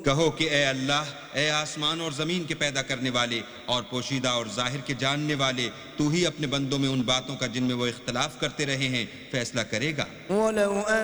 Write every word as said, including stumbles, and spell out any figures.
कहो कि ए अल्लाह, ए आसमान और ज़मीन के पैदा करने वाले और पोशीदा और जाहिर के जानने वाले, तू ही अपने बंदों में उन बातों का जिनमें वो इख्तलाफ करते रहे हैं फैसला करेगा।